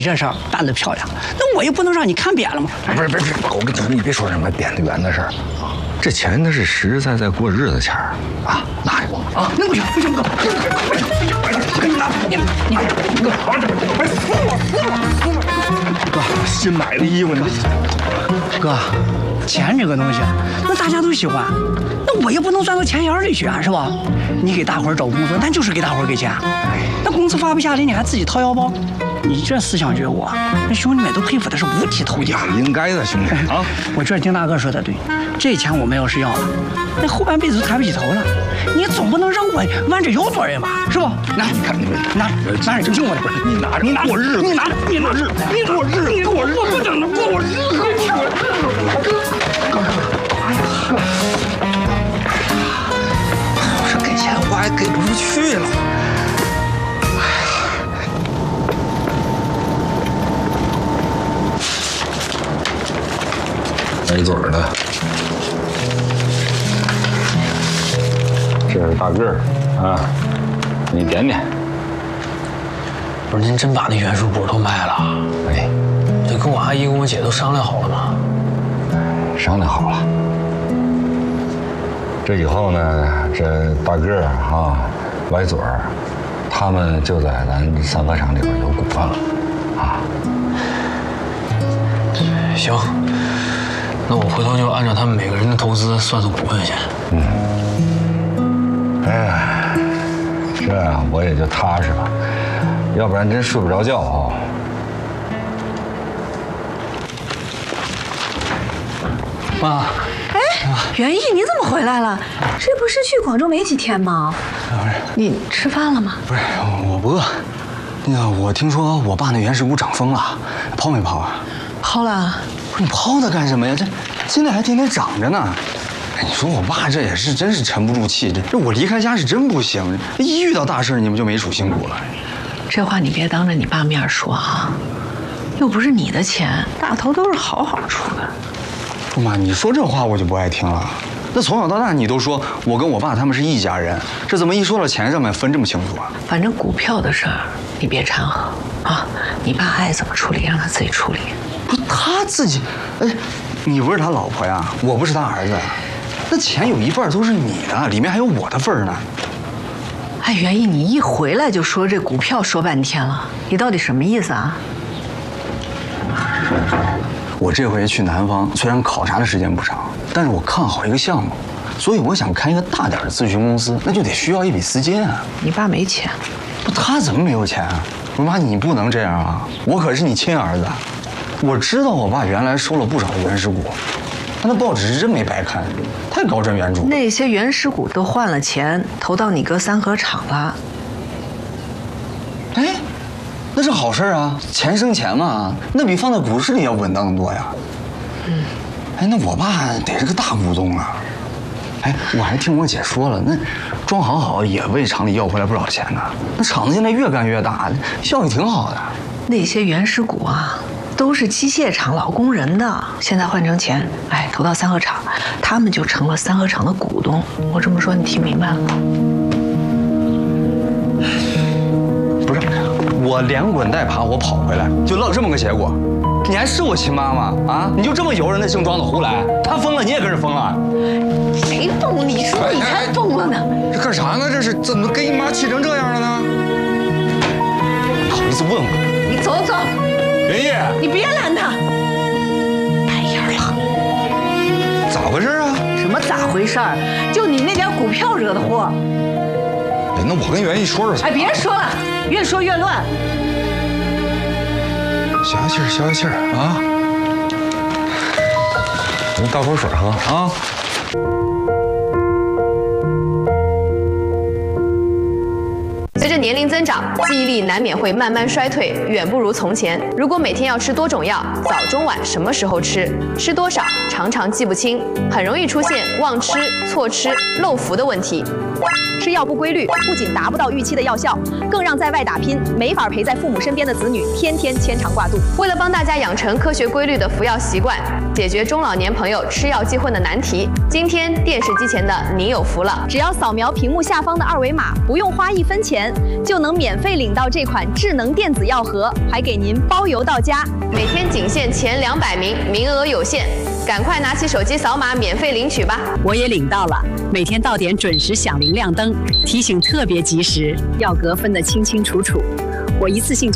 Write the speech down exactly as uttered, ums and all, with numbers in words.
这事儿办得漂亮，那我也不能让你看扁了嘛。 不是不是，我跟你说，你别说什么扁的圆的事儿，这钱那是实实在在过日子钱儿啊，拿着啊， 那不行不行，哥，哥你拿，你你哥，快撕我撕我撕我！ 哥，新买的衣服呢。 哥，钱这个东西，那大家都喜欢，那我也不能钻到钱眼里去啊，是吧？你给大伙儿找工作，咱就是给大伙儿给钱，那工资发不下来，你还自己掏腰包。你这思想觉悟啊，那兄弟们都佩服的是五体投地。 应该的，兄弟啊！ 我觉得丁大哥说的对，这钱我们要是要了，那后半辈子都抬不起头了。你总不能让我弯着腰做人吧，是吧？拿， 你看你们拿，拿着听我的， 你拿着， 你拿过日子， 你拿着，你拿着，你过日子， 你过日子， 我不等着过我日子，过日子。 我说给钱我还给不出去了。歪嘴儿的，这是大个儿啊，你点点。 不是您真把那原书簿都卖了？ 哎， 这跟我阿姨跟我姐都商量好了吗？ 商量好了。这以后呢，这大个儿啊，歪嘴儿，他们就在咱三合厂里边有股份了，啊。 行。那我回头就按照他们每个人的投资算算股份去。 嗯，哎呀，这样我也就踏实了，要不然真睡不着觉啊。 妈， 哎，袁毅，你怎么回来了？这不是去广州没几天吗？ 不是， 你吃饭了吗？ 不是，我不饿。那个，我听说我爸那原始股涨疯了，抛没抛啊？ 抛了。 不是你抛它干什么呀？这现在还天天涨着呢。哎，你说我爸这也是真是沉不住气，这这我离开家是真不行，一遇到大事你们就没主心骨了。 这话你别当着你爸面说啊，又不是你的钱，大头都是好好出的。 不妈，你说这话我就不爱听了。那从小到大你都说我跟我爸他们是一家人，这怎么一说到钱上面分这么清楚啊？ 反正股票的事儿你别掺和啊，你爸爱怎么处理让他自己处理。 不是他自己，哎，你不是他老婆呀，我不是他儿子，那钱有一半都是你的，里面还有我的份儿呢。 哎，袁毅，你一回来就说这股票说半天了，你到底什么意思啊？ 我这回去南方，虽然考察的时间不长，但是我看好一个项目，所以我想开一个大点的咨询公司，那就得需要一笔资金啊。 你爸没钱？ 不，他怎么没有钱啊？我妈，你不能这样啊！我可是你亲儿子。我知道我爸原来收了不少的原始股，他那报纸是真没白看，太高瞻远瞩。 那些原始股都换了钱，投到你哥三合厂了。 哎，那是好事啊，钱生钱嘛，那比放在股市里要稳当得多呀。嗯，哎，那我爸得是个大股东啊。哎，我还听我姐说了，那庄好好也为厂里要回来不少钱呢。那厂子现在越干越大，效益挺好的。 那些原始股啊，都是机械厂老工人的，现在换成钱，哎，投到三合厂，他们就成了三合厂的股东。我这么说你听明白了吗？ 不是，我连滚带爬我跑回来，就落这么个结果。你还是我亲妈吗？啊，你就这么由着那姓庄的胡来？他疯了，你也跟着疯啊？ 谁疯了？你说你才疯了呢！ 这干啥呢？这是怎么给你妈气成这样了呢？ 你好意思问我？ 你走走。 袁毅， 你别拦他，白眼了。 咋回事啊？ 什么咋回事儿？就你那点股票惹的祸。 哎，那我跟袁毅说说去。 哎，别说了，越说越乱。 消消气儿，消消气儿啊！你倒口水喝啊！ 随着年龄增长，记忆力难免会慢慢衰退，远不如从前。如果每天要吃多种药，早中晚什么时候吃，吃多少，常常记不清，很容易出现忘吃、错吃、漏服的问题。 吃药不规律，不仅达不到预期的药效，更让在外打拼、没法陪在父母身边的子女天天牵肠挂肚。 为了帮大家养成科学规律的服药习惯，解决中老年朋友吃药记混的难题，今天电视机前的您有福了！ 只要扫描屏幕下方的二维码，不用花一分钱， 就能免费领到这款智能电子药盒，还给您包邮到家。 每天仅限前两百名，名额有限，赶快拿起手机扫码免费领取吧！ 我也领到了，每天到点准时响铃亮灯，提醒特别及时，药格分得清清楚楚。我一次性